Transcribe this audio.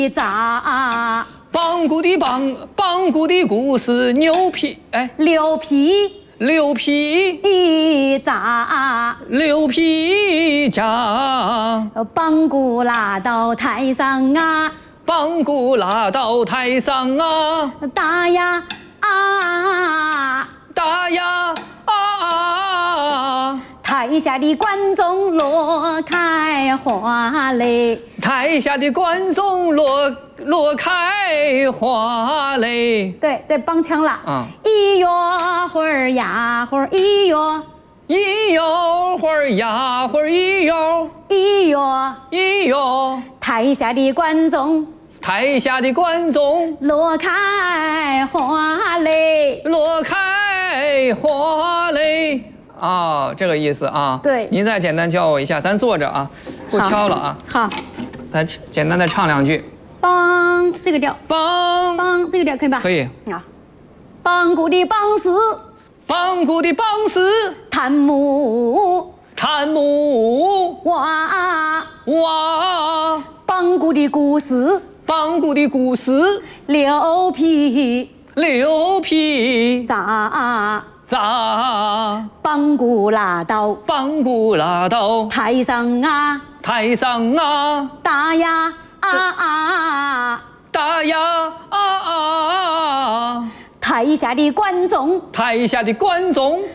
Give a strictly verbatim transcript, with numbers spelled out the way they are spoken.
咋？ 棒骨的棒，棒骨的骨是牛皮，哎， 牛皮牛皮渣， 牛皮渣， 棒骨拉到台上啊， 棒骨拉到台上啊， 打呀啊， 打呀啊， 台下的观众落开花嘞， 台下的观众落落开花嘞。 对，这帮腔了。 啊， 咿哟会儿呀会儿，咿哟咿哟会儿呀会儿，咿哟咿哟， 咿哟， 台下的观众台下的观众落开花嘞， 落开花嘞。哦，这个意思啊。 对， 您再简单教我一下，咱坐着啊，不敲了啊。 好， 咱简单的唱两句。 梆这个调， 梆梆这个调可以吧？ 可以。 啊，梆鼓的梆是梆鼓的梆是弹木弹木哇， 哇， 梆鼓的鼓是梆鼓的鼓是牛皮牛皮渣， 渣， 梆鼓拉到梆鼓拉到台上啊， 台上啊， 打呀啊啊， 打呀啊啊， 台下的观众台下的观众